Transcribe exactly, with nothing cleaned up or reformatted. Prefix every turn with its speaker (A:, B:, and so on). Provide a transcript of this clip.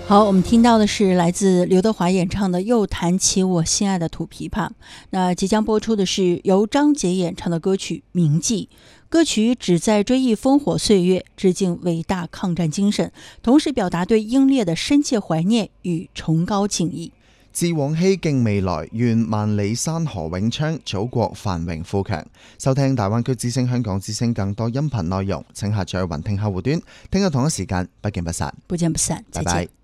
A: 好，我们听到的是来自刘德华演唱的《又弹起我心爱的土琵琶》。那即将播出的是由张杰演唱的歌曲《铭记》。歌曲旨在追忆烽火岁月，致敬伟大抗战精神，同時表達對英烈的深切懷念與崇高敬意。
B: 致往希敬未來，願萬里山河永昌，祖國繁榮富強。收聽大灣區之聲、香港之聲更多音頻內容，請下載雲聽客戶端。聽日同一時間不見不散，
A: 不見不散，
B: 拜拜。